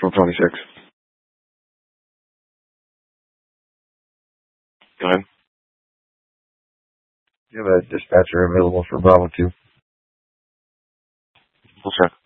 Nashville 26. Go ahead. You have a dispatcher available for Bravo 2. We'll check.